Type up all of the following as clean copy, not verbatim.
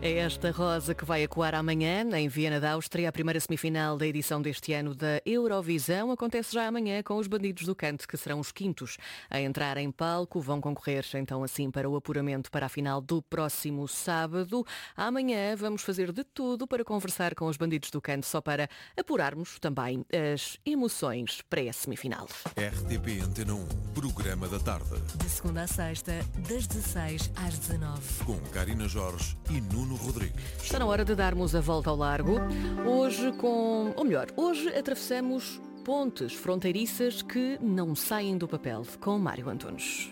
É esta rosa que vai ecoar amanhã em Viena da Áustria. A primeira semifinal da edição deste ano da Eurovisão acontece já amanhã com os Bandidos do Canto, que serão os quintos a entrar em palco. Vão concorrer então assim para o apuramento para a final do próximo sábado. Amanhã vamos fazer de tudo para conversar com os Bandidos do Canto, só para apurarmos também as emoções pré-semifinal. RTP Antena 1, programa da tarde. De segunda a sexta, das 16 às 19. Com Karina Jorge e Nuno Rodrigues. Está na hora de darmos a volta ao largo. Hoje atravessamos pontes fronteiriças que não saem do papel, com Mário Antunes.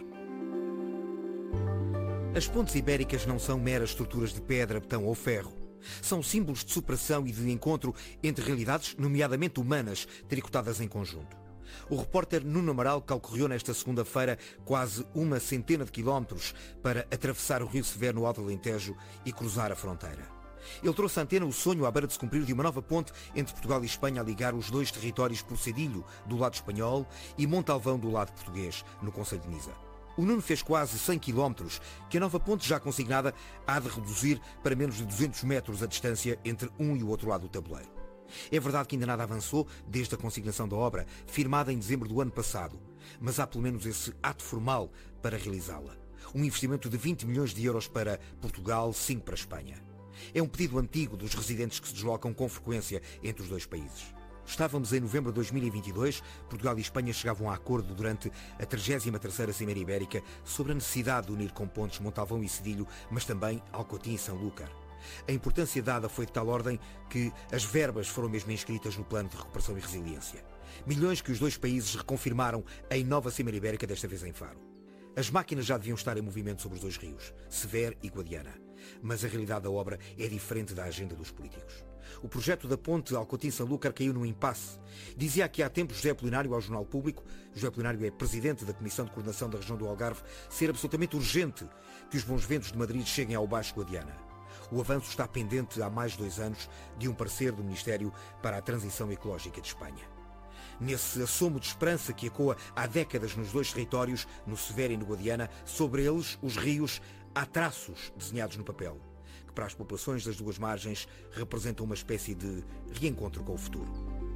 As pontes ibéricas não são meras estruturas de pedra, betão ou ferro. São símbolos de superação e de encontro entre realidades, nomeadamente humanas, tricotadas em conjunto. O repórter Nuno Amaral calcorreou nesta segunda-feira quase uma centena de quilómetros para atravessar o Rio Severo no Alto Alentejo e cruzar a fronteira. Ele trouxe à antena o sonho à beira de se cumprir de uma nova ponte entre Portugal e Espanha a ligar os dois territórios por Cedilho, do lado espanhol, e Montalvão, do lado português, no concelho de Nisa. O Nuno fez quase 100 quilómetros, que a nova ponte já consignada há de reduzir para menos de 200 metros a distância entre um e o outro lado do tabuleiro. É verdade que ainda nada avançou desde a consignação da obra, firmada em dezembro do ano passado, mas há pelo menos esse ato formal para realizá-la. Um investimento de 20 milhões de euros para Portugal, 5 para a Espanha. É um pedido antigo dos residentes que se deslocam com frequência entre os dois países. Estávamos em novembro de 2022, Portugal e Espanha chegavam a acordo durante a 33ª Cimeira Ibérica sobre a necessidade de unir com pontes Montalvão e Cedilho, mas também Alcotim e Sanlúcar. A importância dada foi de tal ordem que as verbas foram mesmo inscritas no Plano de Recuperação e Resiliência. Milhões que os dois países reconfirmaram em nova Cimeira Ibérica, desta vez em Faro. As máquinas já deviam estar em movimento sobre os dois rios, Severo e Guadiana. Mas a realidade da obra é diferente da agenda dos políticos. O projeto da ponte Alcotim-Sanlúcar caiu num impasse. Dizia aqui há tempos José Apolinário ao Jornal Público, José Apolinário é presidente da Comissão de Coordenação da Região do Algarve, ser absolutamente urgente que os bons ventos de Madrid cheguem ao Baixo Guadiana. O avanço está pendente há mais de 2 anos de um parecer do Ministério para a Transição Ecológica de Espanha. Nesse assomo de esperança que ecoa há décadas nos dois territórios, no Severo e no Guadiana, sobre eles, os rios, há traços desenhados no papel, que para as populações das duas margens representam uma espécie de reencontro com o futuro.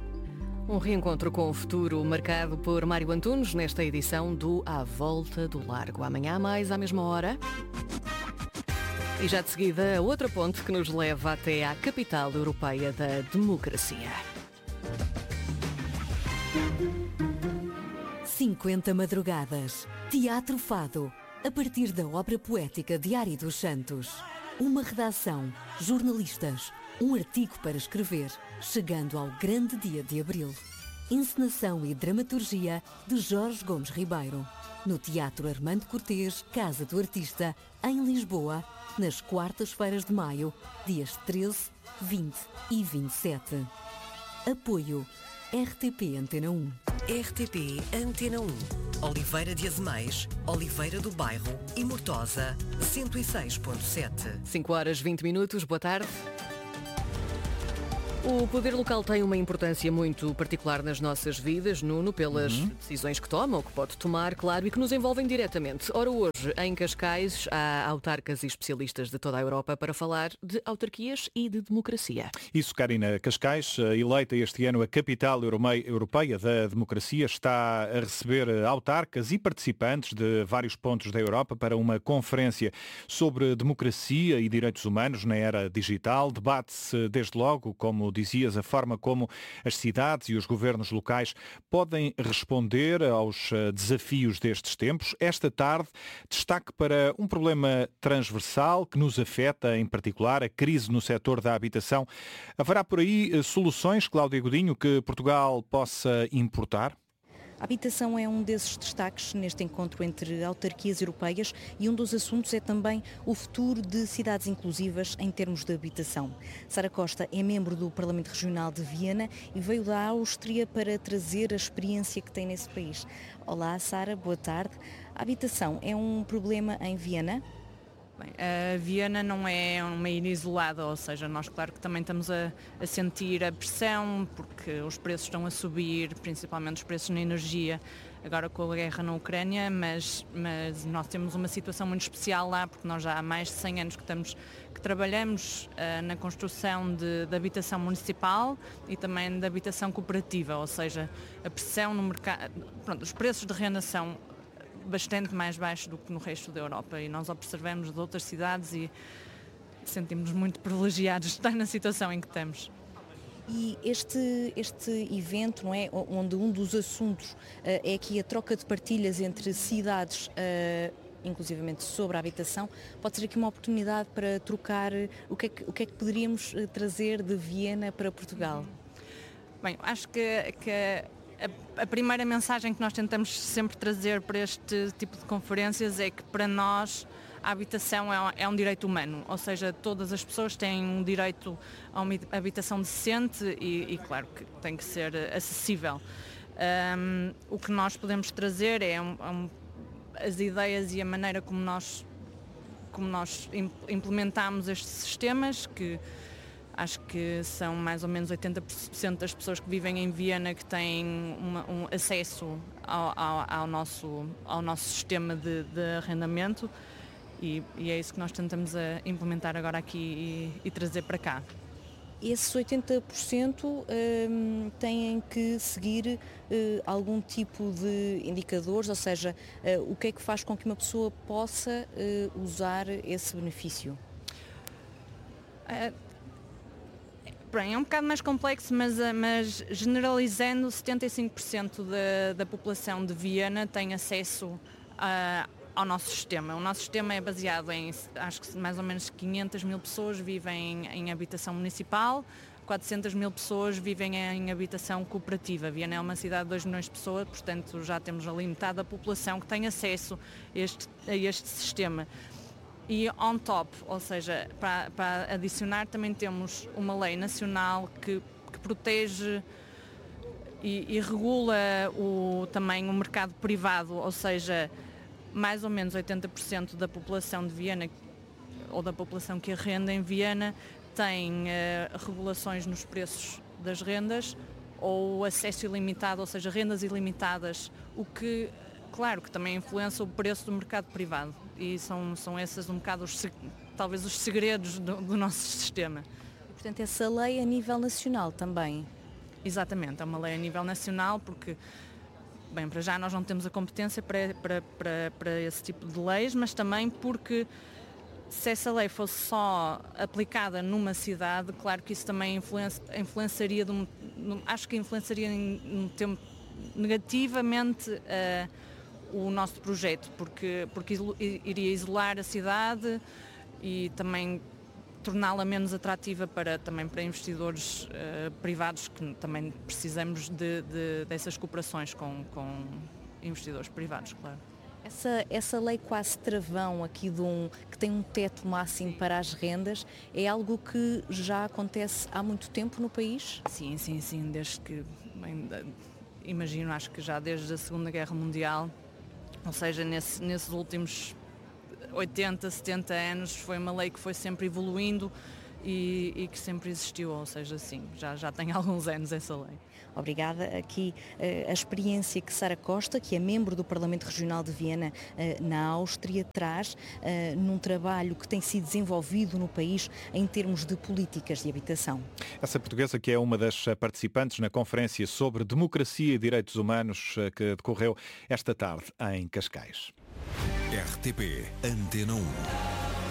Um reencontro com o futuro marcado por Mário Antunes nesta edição do À Volta do Largo. Amanhã há mais, à mesma hora. E já de seguida, outra ponte que nos leva até à capital europeia da democracia. 50 madrugadas. Teatro Fado. A partir da obra poética de Ari dos Santos. Uma redação, jornalistas, um artigo para escrever, chegando ao grande dia de abril. Encenação e dramaturgia de Jorge Gomes Ribeiro. No Teatro Armando Cortês, Casa do Artista, em Lisboa, nas quartas-feiras de maio, dias 13, 20 e 27. Apoio RTP Antena 1. RTP Antena 1. Oliveira de Azemais, Oliveira do Bairro e Mortosa, 106.7. 5 horas 20 minutos, boa tarde. O poder local tem uma importância muito particular nas nossas vidas, Nuno, pelas decisões que toma ou que pode tomar, claro, e que nos envolvem diretamente. Ora, hoje, em Cascais, há autarcas e especialistas de toda a Europa para falar de autarquias e de democracia. Isso, Karina. Cascais, eleita este ano a capital europeia da democracia, está a receber autarcas e participantes de vários pontos da Europa para uma conferência sobre democracia e direitos humanos na era digital. Debate-se, desde logo, como dizias, a forma como as cidades e os governos locais podem responder aos desafios destes tempos. Esta tarde, destaque para um problema transversal que nos afeta, em particular, a crise no setor da habitação. Haverá por aí soluções, Cláudia Godinho, que Portugal possa importar? A habitação é um desses destaques neste encontro entre autarquias europeias e um dos assuntos é também o futuro de cidades inclusivas em termos de habitação. Sara Costa é membro do Parlamento Regional de Viena e veio da Áustria para trazer a experiência que tem nesse país. Olá, Sara, boa tarde. A habitação é um problema em Viena? Bem, a Viena não é uma ilha isolada, ou seja, nós claro que também estamos a sentir a pressão, porque os preços estão a subir, principalmente os preços na energia, agora com a guerra na Ucrânia, mas nós temos uma situação muito especial lá, porque nós já há mais de 100 anos que trabalhamos na construção de habitação municipal e também de habitação cooperativa, ou seja, a pressão no mercado, os preços de renda são bastante mais baixos do que no resto da Europa e nós observamos de outras cidades e sentimos muito privilegiados de estar na situação em que estamos. E este evento, não é, onde um dos assuntos é aqui a troca de partilhas entre cidades, inclusivamente sobre a habitação, pode ser aqui uma oportunidade para trocar o que é que poderíamos trazer de Viena para Portugal? Bem, acho que a primeira mensagem que nós tentamos sempre trazer para este tipo de conferências é que para nós a habitação é um direito humano, ou seja, todas as pessoas têm um direito a uma habitação decente e claro que tem que ser acessível. O que nós podemos trazer é as ideias e a maneira como nós implementamos estes sistemas, que acho que são mais ou menos 80% das pessoas que vivem em Viena que têm um acesso ao nosso sistema de arrendamento e é isso que nós tentamos implementar agora aqui e trazer para cá. Esses 80% têm que seguir algum tipo de indicadores, ou seja, o que é que faz com que uma pessoa possa usar esse benefício? Bem, é um bocado mais complexo, mas generalizando, 75% da população de Viena tem acesso ao nosso sistema. O nosso sistema é baseado em, acho que mais ou menos 500 mil pessoas vivem em habitação municipal, 400 mil pessoas vivem em habitação cooperativa. Viena é uma cidade de 2 milhões de pessoas, portanto já temos ali metade da população que tem acesso a este sistema. E on top, ou seja, para adicionar, também temos uma lei nacional que protege e regula também o mercado privado, ou seja, mais ou menos 80% da população de Viena, ou da população que arrenda em Viena, tem regulações nos preços das rendas ou acesso ilimitado, ou seja, rendas ilimitadas, o que, claro, que também influencia o preço do mercado privado. E são esses um bocado talvez os segredos do nosso sistema. E, portanto, essa lei a nível nacional também? Exatamente, é uma lei a nível nacional porque, bem, para já nós não temos a competência para esse tipo de leis, mas também porque se essa lei fosse só aplicada numa cidade, claro que isso também influenciaria, acho que influenciaria num tempo negativamente o nosso projeto, porque iria isolar a cidade e também torná-la menos atrativa para investidores privados, que também precisamos dessas cooperações com investidores privados, claro. Essa lei quase travão aqui que tem um teto máximo para as rendas, é algo que já acontece há muito tempo no país? Sim, desde que, bem, imagino, acho que já desde a Segunda Guerra Mundial, ou seja, nesses últimos 80, 70 anos, foi uma lei que foi sempre evoluindo e que sempre existiu, ou seja, sim, já tem alguns anos essa lei. Obrigada. Aqui a experiência que Sara Costa, que é membro do Parlamento Regional de Viena, na Áustria, traz num trabalho que tem sido desenvolvido no país em termos de políticas de habitação. Essa portuguesa que é uma das participantes na conferência sobre democracia e direitos humanos que decorreu esta tarde em Cascais. RTP Antena 1.